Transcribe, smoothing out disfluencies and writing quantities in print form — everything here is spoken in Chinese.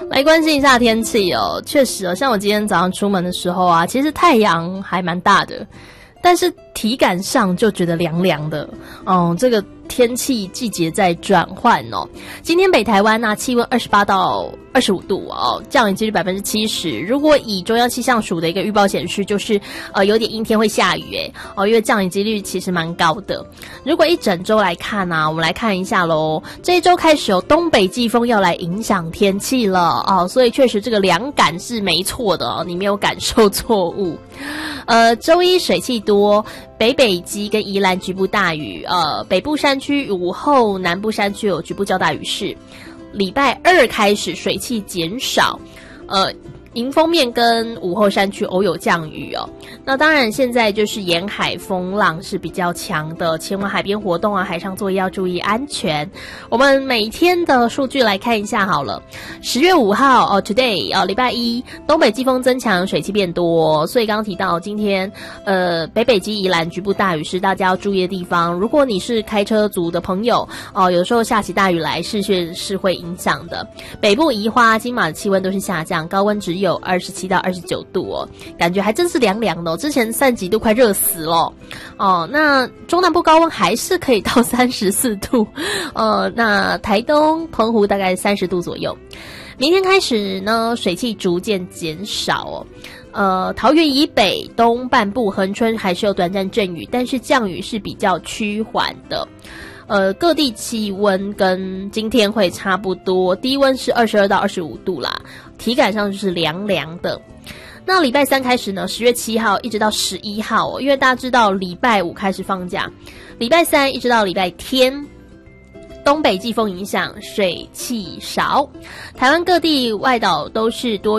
来关心一下天气哦，确实哦，像我今天早上出门的时候啊，其实太阳还蛮大的，但是体感上就觉得凉凉的。这个天气季节在转换哦。今天北台湾气温28到25度哦，降雨几率70%。如果以中央气象署的一个预报显示，就是有点阴天会下雨因为降雨几率其实蛮高的。如果一整周来看我们来看一下咯，这一周开始东北季风要来影响天气了所以确实这个凉感是没错的你没有感受错误。周一水汽多，北基跟宜兰局部大雨，北部山区午后，南部山区有局部较大雨势。礼拜二开始水汽减少，迎风面跟午后山区偶有降雨那当然现在就是沿海风浪是比较强的，前往海边活动海上作业要注意安全。我们每天的数据来看一下好了。10月5号today 礼拜一，东北季风增强，水汽变多，所以刚刚提到今天北基宜兰局部大雨是大家要注意的地方。如果你是开车族的朋友有时候下起大雨来是会影响的。北部宜花金马的气温都是下降，高温只有27到29度感觉还真是凉凉的之前30几度快热死了那中南部高温还是可以到34度那台东澎湖大概30度左右。明天开始呢，水汽逐渐减少桃园以北东半部恒春还是有短暂阵雨，但是降雨是比较趋缓的。各地气温跟今天会差不多，低温是22到25度啦，体感上就是凉凉的。那礼拜三开始呢，10月7号一直到11号因为大家知道礼拜五开始放假，礼拜三一直到礼拜天，东北季风影响，水汽少，台湾各地外岛都是多